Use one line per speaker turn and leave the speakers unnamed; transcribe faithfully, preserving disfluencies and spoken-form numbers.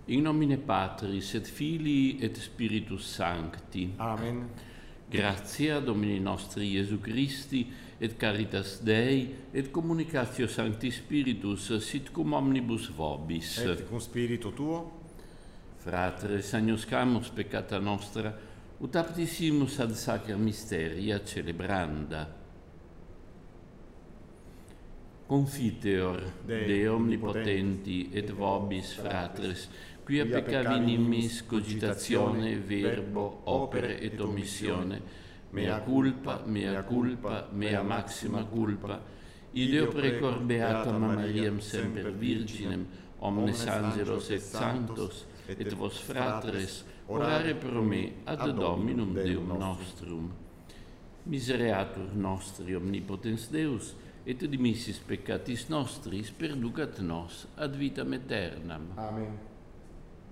In nomine Patris et Filii et Spiritus Sancti.
Amen.
Gratia Domini nostri Iesu Christi, et caritas Dei, et communicatio Sancti Spiritus, sit cum omnibus vobis.
Et cum spiritu tuo,
Fratres, agnoscamus peccata nostra, ut aptissimus ad sacra mysteria celebranda. Confiteor
Dei
Dei omnipotenti et vobis, fratres, quia peccavi nimis cogitatione, verbo, opere et omissione, mea culpa, mea culpa, mea maxima culpa, ideo precor beatam Mariam semper virginem, omnes angelos et sanctos, et vos fratres, orare pro me ad Dominum Deum nostrum. Misereatur nostri omnipotens Deus, et dimissis peccatis nostris perducat nos ad vitam aeternam.
Amen.